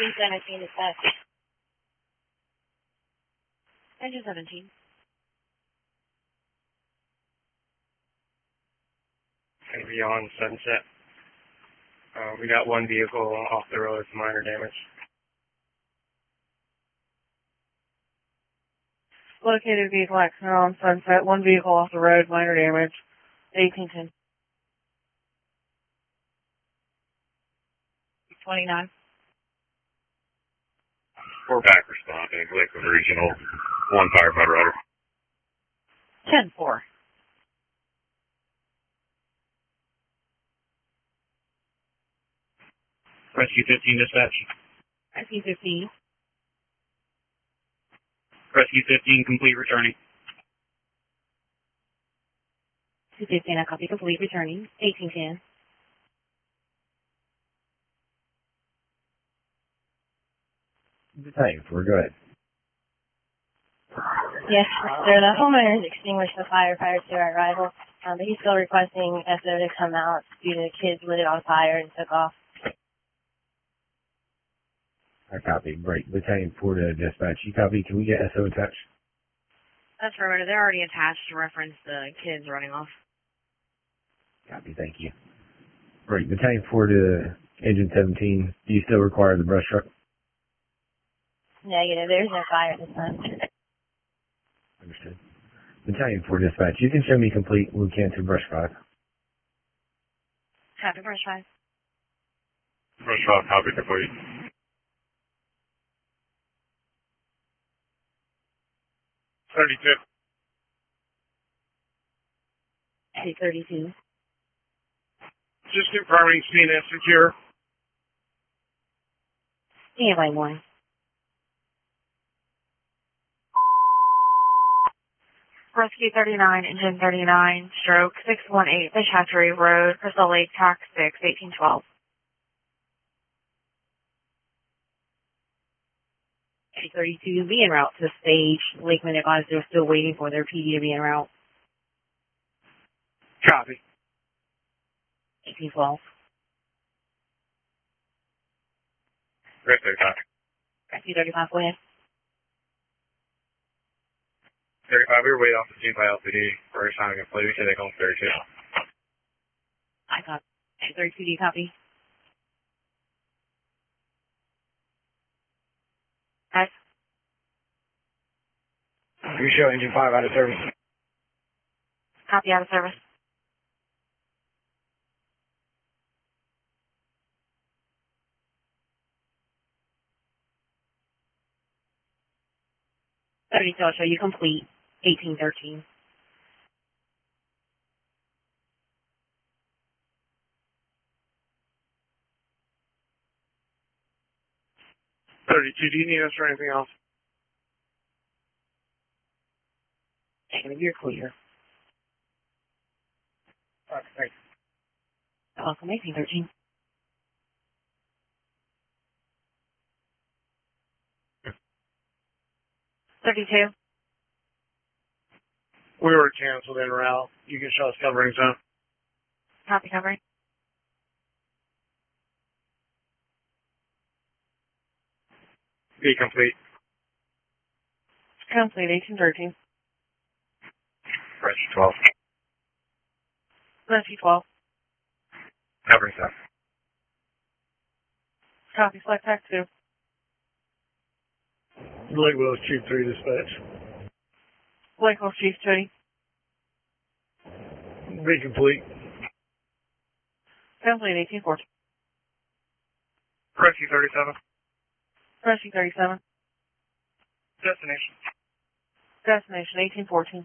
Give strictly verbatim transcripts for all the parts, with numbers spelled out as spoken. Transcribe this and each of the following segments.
eighteen seventeen dispatch. Engine seventeen. And beyond Sunset. Uh, we got one vehicle off the road, minor damage. Located vehicle accident on Sunset. One vehicle off the road, minor damage. eighteen ten. twenty-nine. We're back responding. Lakeland Regional. One firefighter rider. ten four. Rescue fifteen dispatch. Rescue fifteen. Rescue fifteen complete returning. two fifteen, I copy complete returning. eighteen ten. Thanks, we're good. Yes, sir. The homeowner has extinguished the fire prior to our arrival, um, but he's still requesting S O to come out due to the kids lit it on fire and took off. I copy. Great. Battalion four to dispatch. You copy. Can we get S O attached? That's right. They're already attached to reference the kids running off. Copy. Thank you. Great. Battalion four to engine seventeen. Do you still require the brush truck? Negative. There's no fire this time. Understood. Battalion four dispatch. You can show me complete. We can to brush five. Copy, brush five. Brush five, copy complete. thirty-two. two thirty-two. Just confirming C N S secure. Yeah, lane one. Rescue thirty-nine, engine thirty-nine, stroke six one eight, Fishattery Road, Crystal Lake, Tac six, eighteen twelve. eight thirty-two, be en route to the stage. Lakeland advised they're still waiting for their P D to be en route. Copy. eighteen twelve. Great, thirty-five. Rescue thirty-five, go ahead. thirty-five, we were way off the scene by L P D. First time complete. We said they call thirty-two. I got eight thirty-two, do you copy? Guys? We show engine five out of service. Copy, out of service. thirty-two, I'll show you complete. eighteen thirteen. thirty-two, do you need us for anything else? Negative, you're clear. Okay, thanks. Welcome, eighteen thirteen. thirty-two. We were canceled en route. You can show us covering zone. Copy, covering. Be complete. Complete, eighteen thirteen. Rescue twelve. Rescue twelve. Covering zone. Copy, select tac two. Lake Willis Chief three dispatch. Lakeville Chief two. Be complete. Complete, eighteen fourteen. Rescue thirty-seven. Rescue thirty-seven. Destination. Destination, eighteen fourteen.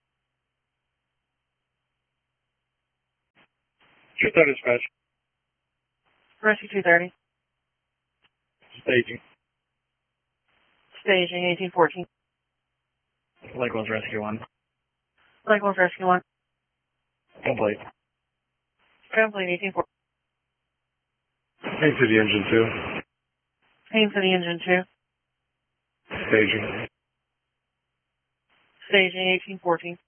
two thirty dispatch. Rescue two thirty. Staging. Staging, eighteen fourteen. Lake Willis Rescue one. Lakeville Rescue one. Complete. Complete, eighteen fourteen. Aim to the engine two. Aim for the engine two. Staging. Staging, eighteen fourteen.